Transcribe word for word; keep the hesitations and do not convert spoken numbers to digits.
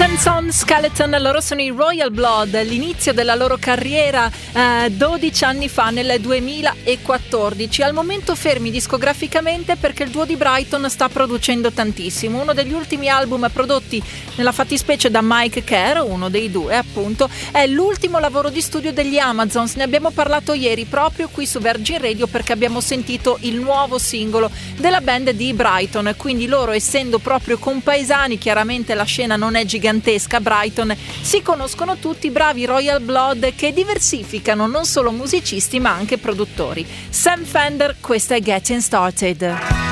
Son Skeleton, loro sono i Royal Blood, l'inizio della loro carriera eh, dodici anni fa, nel duemilaquattordici. Al momento fermi discograficamente perché il duo di Brighton sta producendo tantissimo. Uno degli ultimi album prodotti nella fattispecie da Mike Kerr, uno dei due appunto, è l'ultimo lavoro di studio degli Amazons. Ne abbiamo parlato ieri proprio qui su Virgin Radio perché abbiamo sentito il nuovo singolo della band di Brighton. Quindi loro, essendo proprio compaesani, chiaramente la scena non è gigantesca, Brighton, si conoscono tutti, bravi Royal Blood che diversificano non solo musicisti ma anche produttori. Sam Fender, questa è Getting Started.